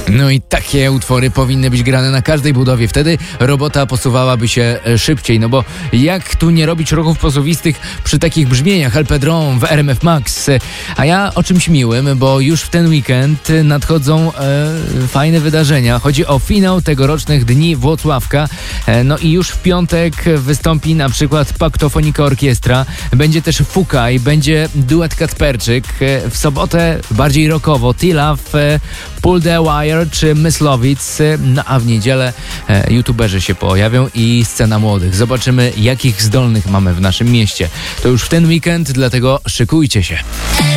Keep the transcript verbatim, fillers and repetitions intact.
No i takie utwory powinny być grane na każdej budowie. Wtedy robota posuwałaby się szybciej. No bo jak tu nie robić ruchów posuwistych przy takich brzmieniach El Pedron w R M F Max? A ja o czymś miłym, bo już w ten weekend nadchodzą e, fajne wydarzenia. Chodzi o finał tegorocznych Dni Włocławka. E, no i już w piątek wystąpi na przykład Paktofonika Orkiestra. Będzie też Fukaj, będzie duet Kacperczyk. E, w sobotę bardziej rockowo T-Love, Pull the Wire czy Myslowic. No a w niedzielę e, youtuberzy się pojawią i scena młodych. Zobaczymy, jakich zdolnych mamy w naszym mieście. To już w ten weekend, dlatego szykujcie się.